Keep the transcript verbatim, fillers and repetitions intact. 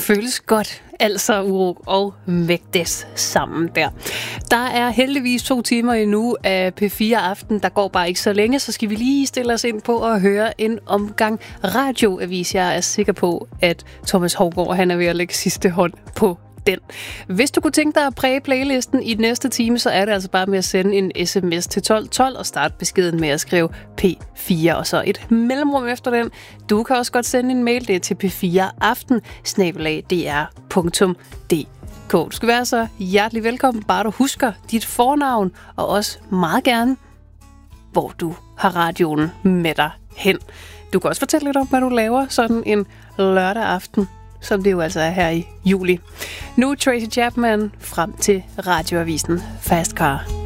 føles godt, altså uro og vægtes sammen der. Der er heldigvis to timer endnu af P fire Aften. Der går bare ikke så længe, så skal vi lige stille os ind på at høre en omgang radioavis. Jeg er sikker på, at Thomas Hougaard, han er ved at lægge sidste hånd på den. Hvis du kunne tænke dig at præge playlisten i den næste time, så er det altså bare med at sende en sms til tolv tolv og starte beskeden med at skrive P fire og så et mellemrum efter den. Du kan også godt sende en mail, det er til p fire aften snabel-a d r punktum d k. Du skal være så hjertelig velkommen, bare du husker dit fornavn, og også meget gerne, hvor du har radioen med dig hen. Du kan også fortælle lidt om, hvad du laver sådan en lørdag aften, som det jo altså er her i juli. Nu Tracy Chapman frem til radioavisen Fast Car.